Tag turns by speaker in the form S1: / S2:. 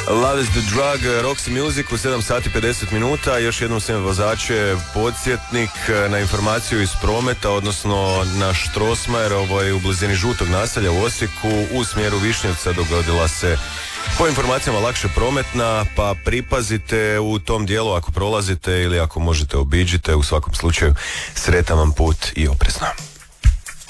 S1: Love is the drug, Roxy Music u 7 sati 50 minuta. Još jednom svim vozače podsjetnik na informaciju iz prometa, odnosno na Strossmayer, u blizini žutog naselja u Osijeku u smjeru Višnjevca dogodila se po informacijama lakše prometna, pa pripazite u tom dijelu ako prolazite ili ako možete obiđite. U svakom slučaju sretan vam put i oprezno.